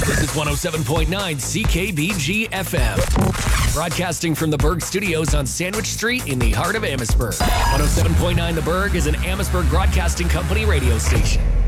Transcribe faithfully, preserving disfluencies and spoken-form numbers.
This is one oh seven point nine C K B G F M. Broadcasting from the Berg Studios on Sandwich Street in the heart of Amherstburg. one oh seven point nine The Berg is an Amherstburg Broadcasting Company radio station.